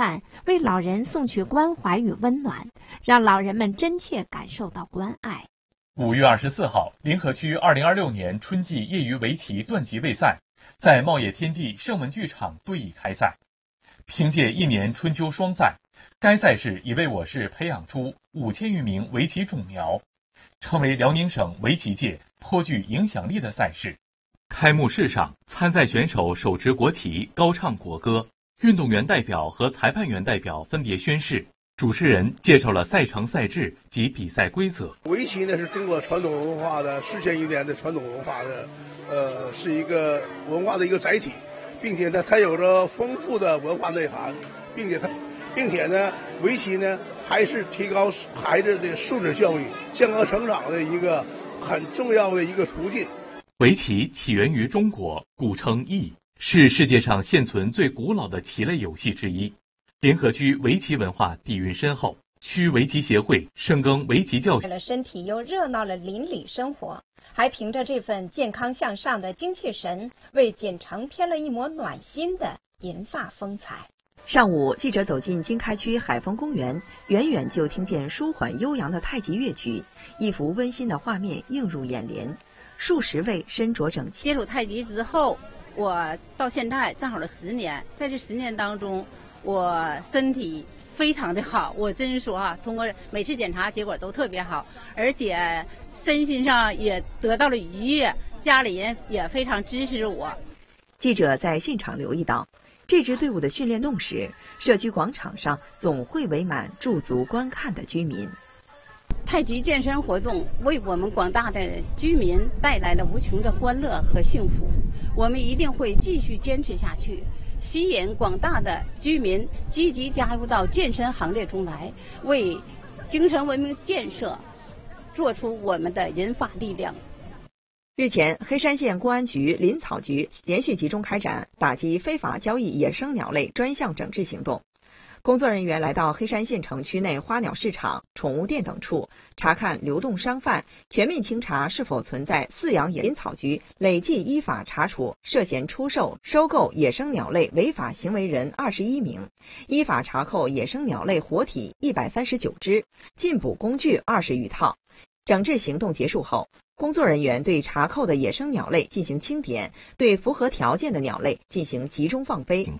办，为老人送去关怀与温暖，让老人们真切感受到关爱。 5月24号，临河区2026年春季业余围棋段级卫赛在茂业天地盛文剧场对弈开赛。凭借一年春秋双赛，该赛事已为我市培养出5000余名围棋种苗，成为辽宁省围棋界颇具影响力的赛事。开幕式上，参赛选手手持国旗，高唱国歌，运动员代表和裁判员代表分别宣誓。主持人介绍了赛程、赛制及比赛规则。 围棋呢是中国传统文化的4000余年的传统文化的，是一个文化的一个载体，并且呢它有着丰富的文化内涵，并且呢围棋呢还是提高孩子的素质教育、健康成长的一个很重要的一个途径。 围棋起源于中国，古称弈，是世界上现存最古老的棋类游戏之一。临河区围棋文化底蕴深厚，区围棋协会深耕围棋教学， 身体又热闹了邻里生活，还凭着这份健康向上的精气神，为锦城添了一抹暖心的银发风采。 上午，记者走进经开区海丰公园，远远就听见舒缓悠扬的太极乐曲，一幅温馨的画面映入眼帘。数十位身着整齐。 接触太极之后，我到现在正好了10年，在这10年当中，我身体非常的好，我真说啊，通过每次检查结果都特别好，而且身心上也得到了愉悦，家里人也非常支持我。 记者在现场留意到，这支队伍的训练动时，社区广场上总会围满驻足观看的居民。 太极健身活动为我们广大的居民带来了无穷的欢乐和幸福，我们一定会继续坚持下去，吸引广大的居民积极加入到健身行列中来，为精神文明建设做出我们的银发力量。 日前，黑山县公安局林草局连续集中开展打击非法交易野生鸟类专项整治行动。工作人员来到黑山县城区内花鸟市场、宠物店等处，查看流动商贩，全面清查是否存在饲养野。林草局累计依法查处涉嫌出售、收购野生鸟类违法行为人21名，依法查扣野生鸟类活体139只，禁捕工具20余套。整治行动结束后，工作人员对查扣的野生鸟类进行清点，对符合条件的鸟类进行集中放飞。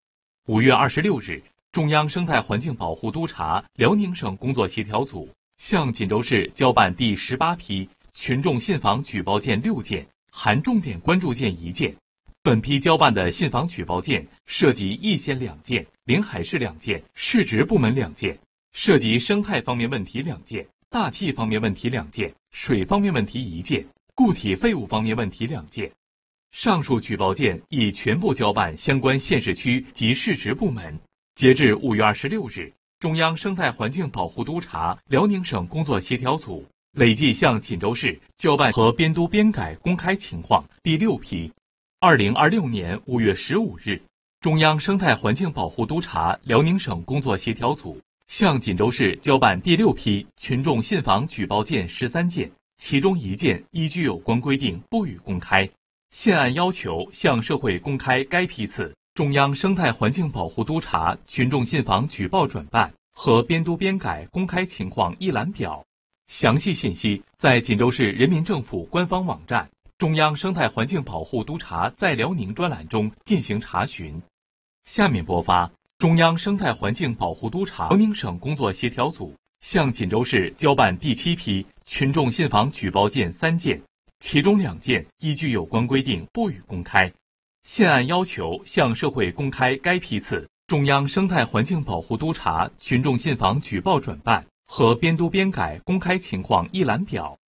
5月26日，中央生态环境保护督察辽宁省工作协调组向锦州市交办第18批群众信访举报件6件，含重点关注件1件。本批交办的信访举报件涉及易县2件、临海市2件、市直部门2件，涉及生态方面问题2件、大气方面问题2件、水方面问题1件、固体废物方面问题2件。上述举报件已全部交办相关县市区及市直部门。截至5月26日，中央生态环境保护督察辽宁省工作协调组累计向锦州市交办和编督编改公开情况第6批。2026年5月15日，中央生态环境保护督察辽宁省工作协调组向锦州市交办第6批群众信访举报件13件，其中1件依据有关规定不予公开。现按要求向社会公开该批次中央生态环境保护督察群众信访举报转办和编督编改公开情况一览表。详细信息在锦州市人民政府官方网站中央生态环境保护督察在辽宁专栏中进行查询。下面播发中央生态环境保护督察辽宁省工作协调组向锦州市交办第7批群众信访举报件3件，其中2件依据有关规定不予公开。现按要求向社会公开该批次中央生态环境保护督察群众信访举报转办和编督编改公开情况一览表。